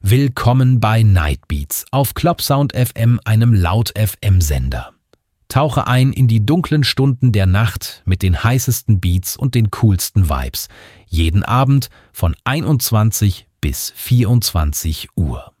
Willkommen bei Nightbeats auf Clubsound FM, einem Laut-FM-Sender. Tauche ein in die dunklen Stunden der Nacht mit den heißesten Beats und den coolsten Vibes. Jeden Abend von 21 bis 24 Uhr.